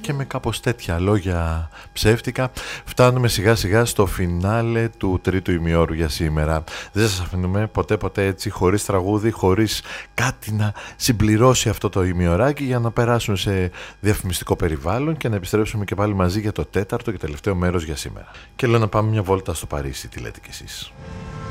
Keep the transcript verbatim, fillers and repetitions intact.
Και με κάπως τέτοια λόγια ψεύτικα φτάνουμε σιγά σιγά στο φινάλε του τρίτου ημιώρου για σήμερα. Δεν σας αφήνουμε ποτέ ποτέ έτσι, χωρίς τραγούδι, χωρίς κάτι να συμπληρώσει αυτό το ημιωράκι, για να περάσουν σε διαφημιστικό περιβάλλον και να επιστρέψουμε και πάλι μαζί για το τέταρτο και τελευταίο μέρος για σήμερα. Και λέω να πάμε μια βόλτα στο Παρίσι, τι λέτε κι εσείς?